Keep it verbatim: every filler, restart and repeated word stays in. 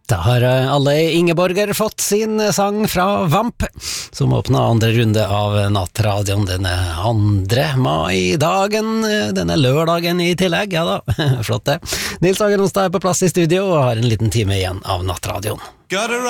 Da har alle Ingeborger fått sin sang fra Vamp, som åpnet andre runde av Nattradioen denne andre mai-dagen, denne lørdagen i tillegg, ja da, flott det. Nils Hagen Onsdag er på plass i studio og har en liten time igjen av Nattradioen.